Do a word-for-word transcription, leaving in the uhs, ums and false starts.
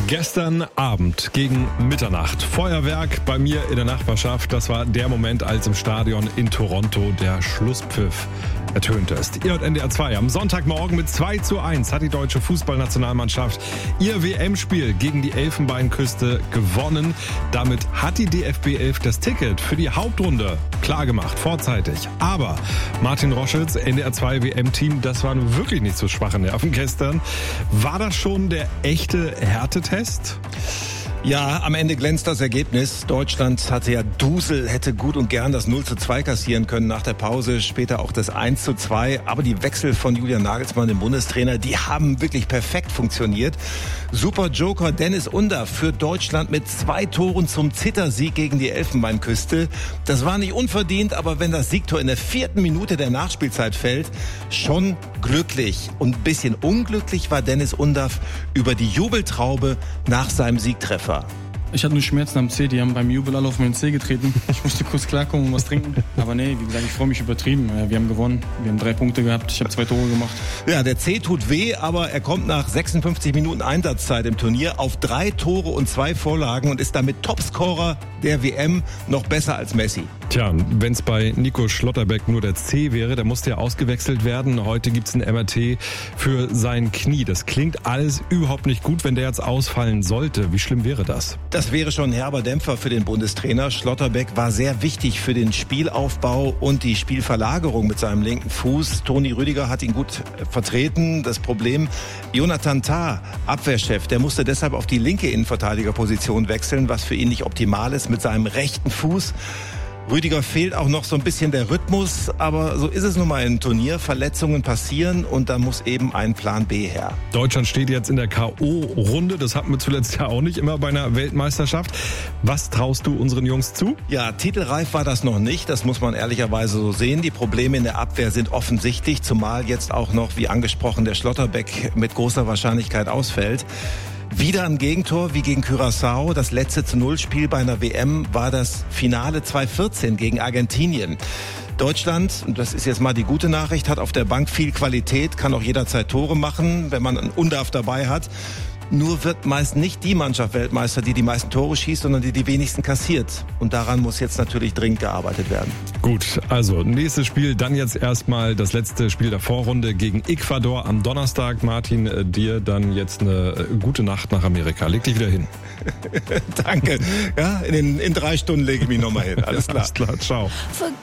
Gestern Abend gegen Mitternacht. Feuerwerk bei mir in der Nachbarschaft. Das war der Moment, als im Stadion in Toronto der Schlusspfiff ertönte. Ihr hört N D R zwei. Am Sonntagmorgen mit zwei zu eins hat die deutsche Fußballnationalmannschaft ihr W M-Spiel gegen die Elfenbeinküste gewonnen. Damit hat die D F B elf das Ticket für die Hauptrunde klargemacht, vorzeitig. Aber Martin Roschels, N D R zwei W M-Team, das waren wirklich nicht so schwache Nerven gestern. War das schon der echte Härtetest? Ja, am Ende glänzt das Ergebnis. Deutschland hatte ja Dusel, hätte gut und gern das null zu zwei kassieren können nach der Pause, später auch das eins zu zwei. Aber die Wechsel von Julian Nagelsmann, dem Bundestrainer, die haben wirklich perfekt funktioniert. Super Joker Dennis Undaff führt Deutschland mit zwei Toren zum Zittersieg gegen die Elfenbeinküste. Das war nicht unverdient, aber wenn das Siegtor in der vierten Minute der Nachspielzeit fällt, schon glücklich. Und ein bisschen unglücklich war Dennis Undaff über die Jubeltraube nach seinem Siegtreffer. Ich hatte nur Schmerzen am Zeh, die haben beim Jubel alle auf meinen Zeh getreten. Ich musste kurz klarkommen und was trinken. Aber nee, wie gesagt, ich freue mich übertrieben. Wir haben gewonnen, wir haben drei Punkte gehabt, ich habe zwei Tore gemacht. Ja, der Zeh tut weh, aber er kommt nach sechsundfünfzig Minuten Einsatzzeit im Turnier auf drei Tore und zwei Vorlagen und ist damit Topscorer der W M, noch besser als Messi. Tja, wenn es bei Nico Schlotterbeck nur der Zeh wäre, dann musste er ausgewechselt werden. Heute gibt es ein M R T für sein Knie. Das klingt alles überhaupt nicht gut, wenn der jetzt ausfallen sollte. Wie schlimm wäre das? Das wäre schon ein herber Dämpfer für den Bundestrainer. Schlotterbeck war sehr wichtig für den Spielaufbau und die Spielverlagerung mit seinem linken Fuß. Toni Rüdiger hat ihn gut vertreten. Das Problem, Jonathan Tah, Abwehrchef, der musste deshalb auf die linke Innenverteidigerposition wechseln, was für ihn nicht optimal ist mit seinem rechten Fuß. Rüdiger fehlt auch noch so ein bisschen der Rhythmus, aber so ist es nun mal im Turnier. Verletzungen passieren und da muss eben ein Plan B her. Deutschland steht jetzt in der K O-Runde. Das hatten wir zuletzt ja auch nicht immer bei einer Weltmeisterschaft. Was traust du unseren Jungs zu? Ja, titelreif war das noch nicht. Das muss man ehrlicherweise so sehen. Die Probleme in der Abwehr sind offensichtlich, zumal jetzt auch noch, wie angesprochen, der Schlotterbeck mit großer Wahrscheinlichkeit ausfällt. Wieder ein Gegentor wie gegen Curaçao. Das letzte zu Null Spiel bei einer W M war das Finale zweitausendvierzehn gegen Argentinien. Deutschland, und das ist jetzt mal die gute Nachricht, hat auf der Bank viel Qualität, kann auch jederzeit Tore machen, wenn man einen Undaff dabei hat. Nur wird meist nicht die Mannschaft Weltmeister, die die meisten Tore schießt, sondern die die wenigsten kassiert. Und daran muss jetzt natürlich dringend gearbeitet werden. Gut, also nächstes Spiel, dann jetzt erstmal das letzte Spiel der Vorrunde gegen Ecuador am Donnerstag. Martin, dir dann jetzt eine gute Nacht nach Amerika. Leg dich wieder hin. Danke. Ja, in, in drei Stunden lege ich mich nochmal hin. Alles klar. Alles klar, ciao.